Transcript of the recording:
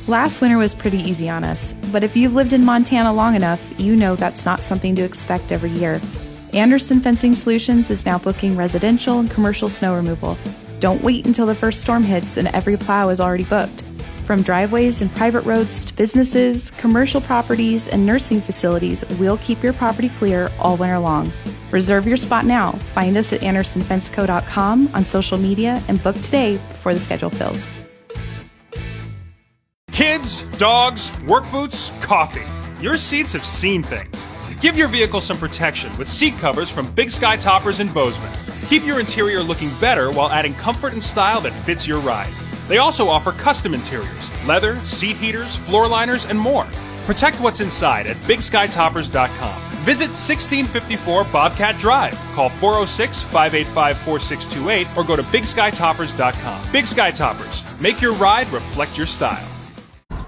Last winter was pretty easy on us, but if you've lived in Montana long enough, you know that's not something to expect every year. Anderson Fencing Solutions is now booking residential and commercial snow removal. Don't wait until the first storm hits and every plow is already booked. From driveways and private roads to businesses, commercial properties, and nursing facilities, we'll keep your property clear all winter long. Reserve your spot now. Find us at AndersonFenceCo.com on social media and book today before the schedule fills. Kids, dogs, work boots, coffee. Your seats have seen things. Give your vehicle some protection with seat covers from Big Sky Toppers in Bozeman. Keep your interior looking better while adding comfort and style that fits your ride. They also offer custom interiors, leather, seat heaters, floor liners, and more. Protect what's inside at BigSkyToppers.com. Visit 1654 Bobcat Drive. Call 406-585-4628 or go to BigSkyToppers.com. Big Sky Toppers. Make your ride reflect your style.